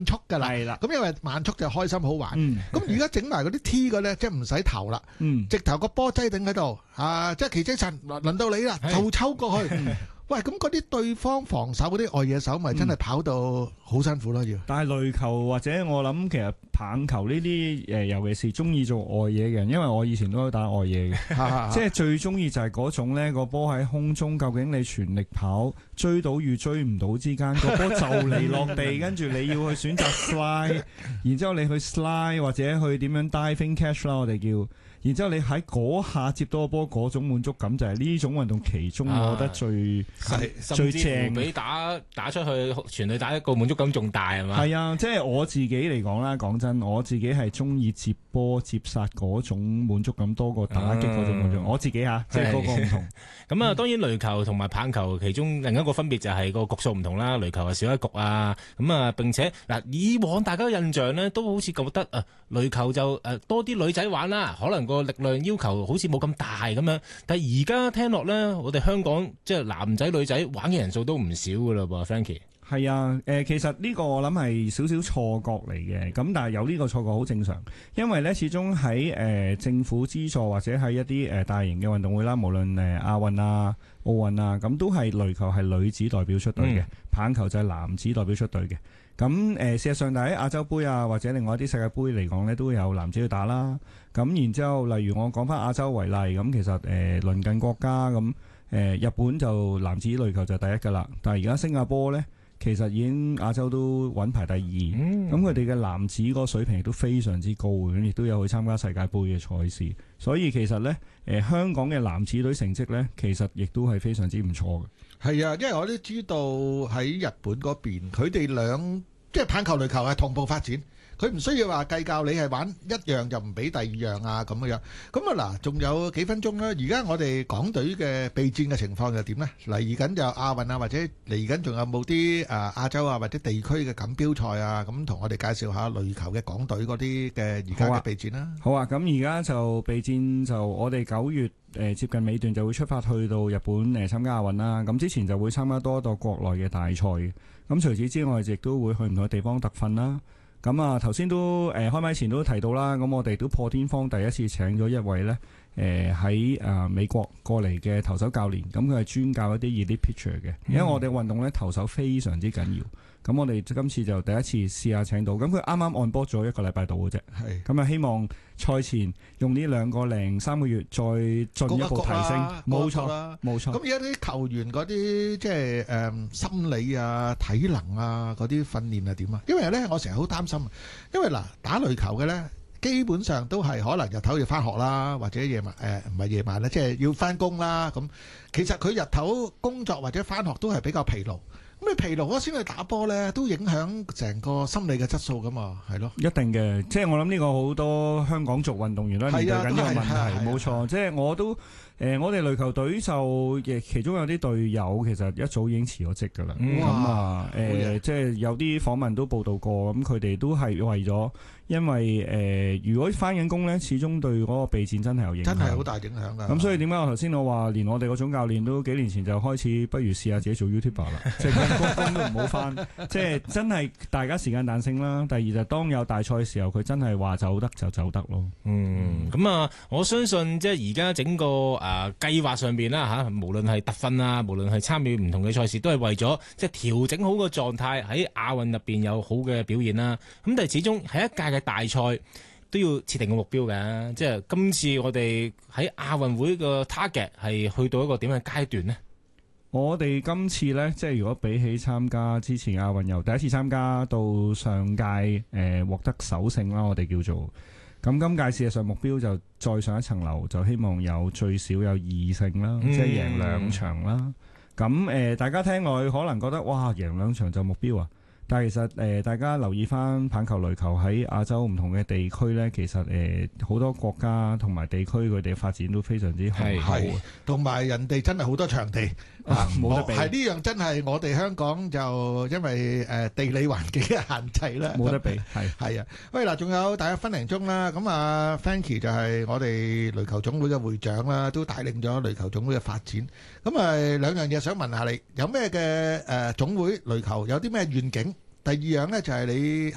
速㗎啦。 係啦， 咁因為慢速就開心好玩。 嗯咁而家整埋嗰啲 T 嘅咧，即係唔使投啦， 嗯， 直頭個波擠定喺度啊！即係奇蹟神輪到你啦， 係就抽過去。喂，咁嗰啲對方防守嗰啲外野手咪真係跑到好辛苦咯，要。 但係壘球或者我諗其實棒球呢啲尤其是中意做外野嘅人，因為我以前都有打外野嘅，即係最中意就係嗰種呢個波喺空中，究竟你全力跑追到與追唔到之間，個波就嚟落地，跟住你要去選擇 slide，然之後你去 slide 或者去點樣 diving catch 啦，我哋叫。然之後你喺嗰下接到個波嗰種滿足感，就係呢種運動其中我覺得最甚至乎比打出去全壘打一個滿足感仲大係嘛？ 係啊，即係我自己嚟講啦，講真，我自己係中意接波接殺嗰種滿足感多過打擊嗰種滿足。我自己嚇，即係個個唔同。 咁啊，當然壘球同埋棒球其中另一個分別就係個局數唔同啦。壘球係少一局啊，咁啊並且嗱，以往大家印象呢都好似覺得壘球就多啲女仔玩啦，可能個力量要求好似冇咁大咁樣。但係而家聽落呢，我哋香港即係男仔女仔玩嘅人數都唔少噶啦噃 Frankie。 係啊，其實呢個我諗係少少錯覺嚟嘅，咁但係有呢個錯覺好正常，因為呢始終喺政府資助或者喺一啲大型嘅運動會啦，無論亞運啊、奧運啊，咁都係壘球係女子代表出隊嘅，棒球就係男子代表出隊嘅。咁事實上，但喺亞洲杯啊或者另外一啲世界盃嚟講呢，都有男子去打啦。咁然之後，例如我講翻亞洲為例，咁其實鄰近國家咁日本就男子壘球就第一㗎啦，但係而家新加坡呢，其實已經亞洲都穩排第二，咁佢哋嘅男子嗰個水平亦都非常之高嘅，亦都有去參加世界盃嘅賽事，所以其實呢，香港嘅男子隊成績呢，其實亦都係非常之唔錯嘅。係啊，因為我都知道喺日本嗰邊，佢哋即係棒球、壘球係同步發展。佢唔需要話計較你係玩一樣就唔俾第二樣啊咁樣。咁啊嗱，仲有幾分鐘啦。而家我哋港隊嘅備戰嘅情況又點呢？嚟緊就亞運啊，或者嚟緊仲有冇啲亞洲啊或者地區嘅錦標賽啊？咁同我哋介紹下壘球嘅港隊嗰啲嘅而家嘅備戰啦。 好啊，咁而家就備戰就我哋9月接近尾段就會出發去到日本參加亞運啦。咁之前就會參加多一個國內嘅大賽嘅。咁除此之外，亦都會去唔同嘅地方特訓啦。咁啊，頭先都開麥前都提到啦，咁我哋都破天荒第一次請咗一位呢喺美國過嚟嘅投手教練，咁佢係專教一啲 elite pitcher 嘅，因為我哋運動呢投手非常之緊要，咁我哋今次就第一次試下請到，咁佢啱啱按波咗1個禮拜度嘅啫，係，咁啊希望賽前用呢2個零3個月再進一步提升，冇錯啦，冇錯。咁而家啲球員嗰啲即係心理啊、體能啊嗰啲訓練係點啊？因為呢我成日好擔心，因為嗱打壘球嘅呢。基本上都係可能日頭要翻學啦，或者夜晚唔係夜晚啦，即係要翻工啦。咁其實佢日頭工作或者翻學都係比較疲勞。咁你疲勞嗰先去打波呢，都影響成個心理嘅質素噶嘛，係咯。一定嘅，即係我諗呢個好多香港族運動員都面對緊呢個問題，冇錯。即係我都我哋壘球隊就其中有啲隊友其實一早已經辭咗職㗎啦。咁啊即係有啲訪問都報道過，咁佢哋都係為咗。因為如果翻緊工咧，始終對嗰個備戰真係有影響，真係好大影響㗎。咁所以點解我頭先我話，連我哋個總教練都幾年前就開始，不如試下自己做 YouTuber 啦，即係工都唔好翻，即係真係大家時間彈性啦。第二就當有大賽嘅時候，佢真係話走得就走得咯。 咁啊，我相信即係而家整個計劃上邊啦嚇，無論係特訓啊，無論係參與唔同嘅賽事，都係為咗即係調整好個狀態，喺亞運入邊有好嘅表現啦。咁但係始終喺一屆嘅大賽都要設定個目標嘅，即係今次我哋喺亞運會個 target 係去到一個點嘅階段呢？ 我哋今次呢，即係如果比起參加之前亞運，由第一次參加到上屆獲得首勝啦，我哋叫做咁。今屆事實上目標就再上一層樓，就希望有最少有2勝啦，即係贏2場啦。咁大家聽落去可能覺得哇，贏2場就目標啊！但係其實大家留意翻棒球、壘球喺亞洲唔同嘅地區呢，其實好多國家同埋地區佢哋發展都非常之雄厚，同埋人哋真係好多場地，冇得比。係呢樣真係我哋香港就因為地理環境嘅限制啦，冇得比。係啊，喂嗱，仲有大約分零鐘啦，咁啊 Frankie 就係我哋壘球總會嘅會長啦，都帶領咗壘球總會嘅發展。咁啊2樣嘢想問下你，有咩嘅總會壘球有啲咩願景？第二樣呢就係你